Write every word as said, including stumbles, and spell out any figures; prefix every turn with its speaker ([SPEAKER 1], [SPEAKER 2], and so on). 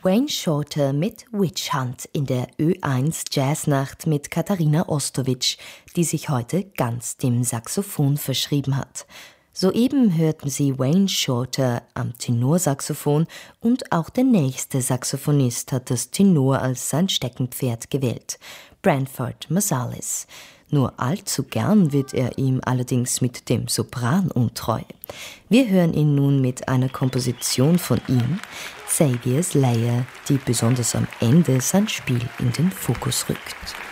[SPEAKER 1] Wayne Shorter mit Witch Hunt in der Ö eins Jazznacht mit Katharina Ostowitsch, die sich heute ganz dem Saxophon verschrieben hat. Soeben hörten Sie Wayne Shorter am Tenorsaxophon und auch der nächste Saxophonist hat das Tenor als sein Steckenpferd gewählt, Branford Marsalis. Nur allzu gern wird er ihm allerdings mit dem Sopran untreu. Wir hören ihn nun mit einer Komposition von ihm, Xavier's Layer, die besonders am Ende sein Spiel in den Fokus rückt.